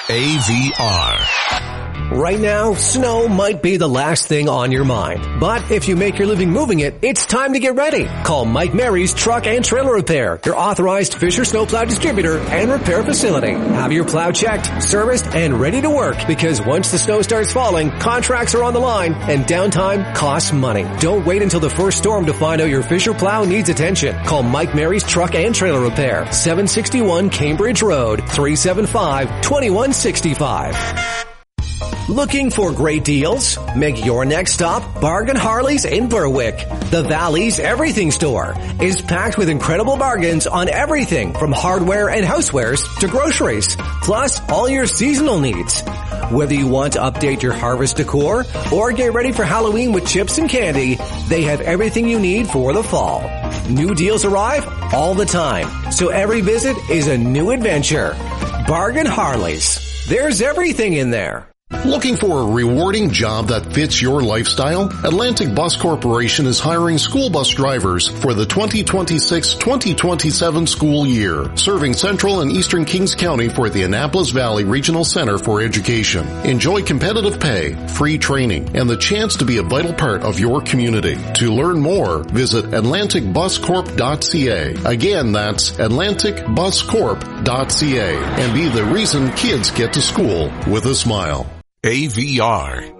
AVR. Right now, snow might be the last thing on your mind. But if you make your living moving it, it's time to get ready. Call Mike Mary's Truck and Trailer Repair, your authorized Fisher snowplow distributor and repair facility. Have your plow checked, serviced, and ready to work, because once the snow starts falling, contracts are on the line and downtime costs money. Don't wait until the first storm to find out your Fisher plow needs attention. Call Mike Mary's Truck and Trailer Repair, 761 Cambridge Road, 375-2165. Looking for great deals? Make your next stop Bargain Harley's in Berwick. The Valley's Everything Store is packed with incredible bargains on everything from hardware and housewares to groceries, plus all your seasonal needs. Whether you want to update your harvest decor or get ready for Halloween with chips and candy, they have everything you need for the fall. New deals arrive all the time, so every visit is a new adventure. Bargain Harley's. There's everything in there. Looking for a rewarding job that fits your lifestyle? Atlantic Bus Corporation is hiring school bus drivers for the 2026-2027 school year, serving Central and Eastern Kings County for the Annapolis Valley Regional Center for Education. Enjoy competitive pay, free training, and the chance to be a vital part of your community. To learn more, visit AtlanticBusCorp.ca. Again, that's AtlanticBusCorp.ca, and be the reason kids get to school with a smile. AVR.